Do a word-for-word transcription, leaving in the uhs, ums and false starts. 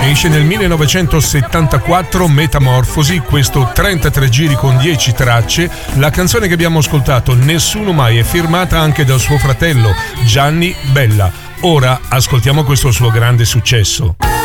Esce nel millenovecentosettantaquattro Metamorfosi, questo trentatré giri con dieci tracce. La canzone che abbiamo ascoltato, Nessuno Mai, è firmata anche dal suo fratello Gianni Bella. Ora ascoltiamo questo suo grande successo.